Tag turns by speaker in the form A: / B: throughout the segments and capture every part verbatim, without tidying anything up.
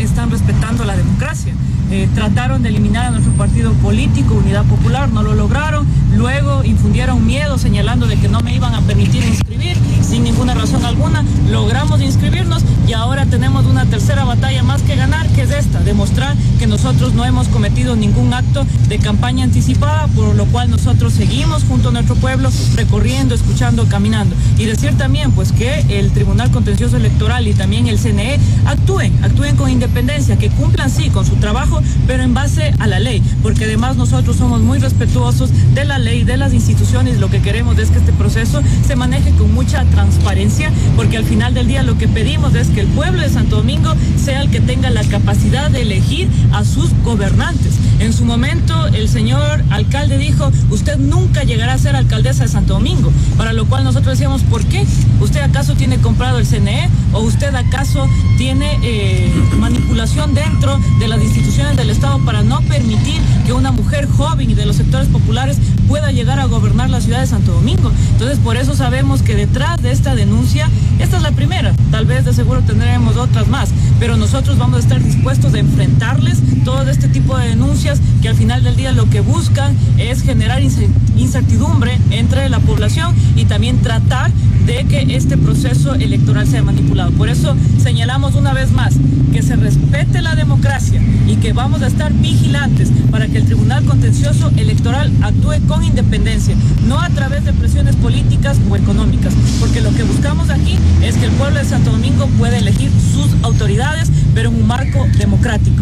A: están respetando la democracia. Eh, trataron de eliminar a nuestro partido político, Unidad Popular, no lo lograron. Luego infundieron miedo señalando de que no me iban a permitir inscribir sin ninguna razón alguna. Logramos inscribirnos y ahora tenemos una tercera batalla más que ganar, que es esta, demostrar que nosotros no hemos cometido ningún acto de campaña anticipada, por lo cual nosotros seguimos junto a nuestro pueblo recorriendo, escuchando, caminando. Y decir también pues que el Tribunal Contencioso Electoral y también el C N E actúen, actúen con independencia, que cumplan sí con su trabajo, pero en base a la ley, porque además nosotros somos muy respetuosos de la ley, de las instituciones. Lo que queremos es que este proceso se maneje con mucha transparencia, porque al final del día lo que pedimos es que el pueblo de Santo Domingo sea el que tenga la capacidad de elegir a sus gobernantes. En su momento el señor alcalde dijo: usted nunca llegará a ser alcaldesa de Santo Domingo, para lo cual nosotros decíamos: ¿por qué? ¿Usted acaso tiene comprado el C N E? ¿O usted acaso tiene eh, manipulación dentro de las instituciones del Estado para no permitir que una mujer joven y de los sectores populares pueda llegar a gobernar la ciudad de Santo Domingo? Entonces, por eso sabemos que detrás de esta denuncia, esta es la primera, tal vez de seguro tendremos otras más, pero nosotros vamos a estar dispuestos a enfrentarles todo este tipo de denuncias que al final del día lo que buscan es generar incertidumbre entre la población y también tratar de que este proceso electoral sea manipulado. Por eso señalamos una vez más que se respete la democracia y que vamos a estar vigilantes para que el Tribunal Contencioso Electoral actúe con independencia, no a través de presiones políticas o económicas, porque lo que buscamos aquí es que el pueblo de Santo Domingo pueda elegir sus autoridades, pero en un marco democrático.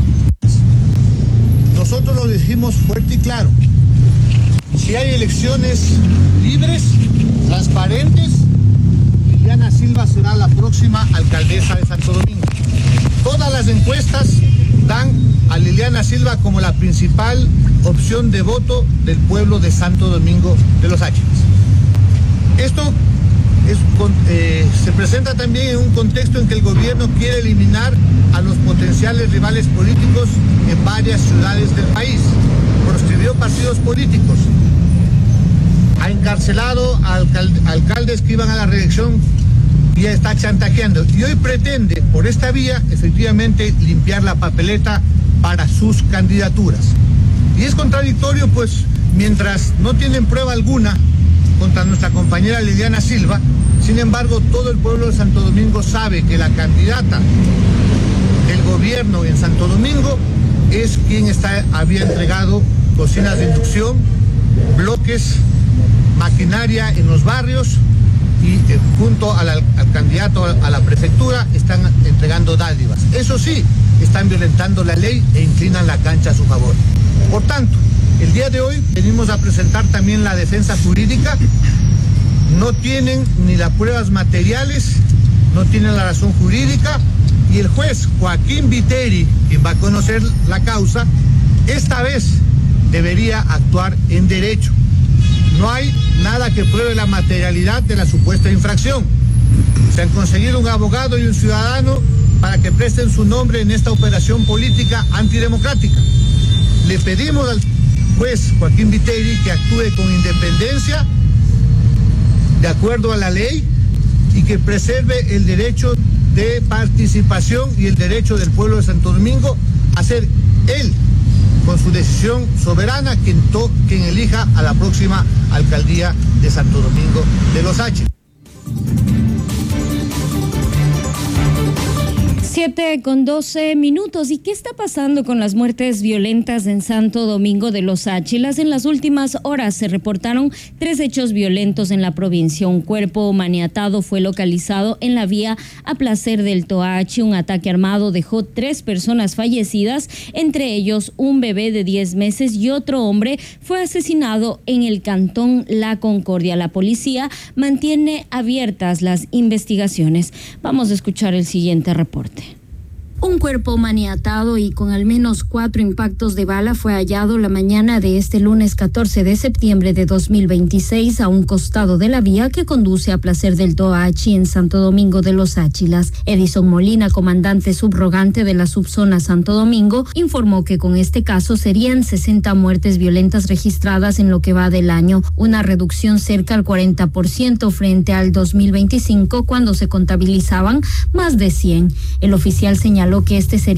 B: Nosotros lo dijimos fuerte y claro: si hay elecciones libres, transparentes, Liliana Silva será la próxima alcaldesa de Santo Domingo. Todas las encuestas dan a Liliana Silva como la principal opción de voto del pueblo de Santo Domingo de los Áchilas. Esto es, eh, se presenta también en un contexto en que el gobierno quiere eliminar a los potenciales rivales políticos en varias ciudades del país. Proscribió partidos políticos, ha encarcelado a alcalde, alcaldes que iban a la reelección y está chantajeando. Y hoy pretende, por esta vía, efectivamente limpiar la papeleta para sus candidaturas. Y es contradictorio, pues, mientras no tienen prueba alguna contra nuestra compañera Liliana Silva, sin embargo, todo el pueblo de Santo Domingo sabe que la candidata del gobierno en Santo Domingo es quien está, había entregado cocinas de inducción, bloques, maquinaria en los barrios y eh, junto al, al candidato a, a la prefectura están entregando dádivas. Eso sí, están violentando la ley e inclinan la cancha a su favor. Por tanto, el día de hoy venimos a presentar también la defensa jurídica. No tienen ni las pruebas materiales, no tienen la razón jurídica, y el juez Joaquín Viteri, quien va a conocer la causa, esta vez debería actuar en derecho. No hay nada que pruebe la materialidad de la supuesta infracción. Se han conseguido un abogado y un ciudadano para que presten su nombre en esta operación política antidemocrática. Le pedimos al juez Joaquín Viteri que actúe con independencia, de acuerdo a la ley, y que preserve el derecho de participación y el derecho del pueblo de Santo Domingo a ser él, con su decisión soberana, quien, to, quien elija a la próxima alcaldía de Santo Domingo de los Áchilas.
C: siete con doce minutos. ¿Y qué está pasando con las muertes violentas en Santo Domingo de los Áchilas? En las últimas horas se reportaron tres hechos violentos en la provincia. Un cuerpo maniatado fue localizado en la vía a Placer del Toachi. Un ataque armado dejó tres personas fallecidas, entre ellos un bebé de diez meses, y otro hombre fue asesinado en el cantón La Concordia. La policía mantiene abiertas las investigaciones. Vamos a escuchar el siguiente reporte. Un cuerpo maniatado y con al menos cuatro impactos de bala fue hallado la mañana de este lunes catorce de septiembre de dos mil veintiséis a un costado de la vía que conduce a Placer del Toachi en Santo Domingo de los Áchilas. Edison Molina, comandante subrogante de la subzona Santo Domingo, informó que con este caso serían sesenta muertes violentas registradas en lo que va del año, una reducción cerca al cuarenta por ciento frente al dos mil veinticinco, cuando se contabilizaban más de cien. El oficial señaló que este sería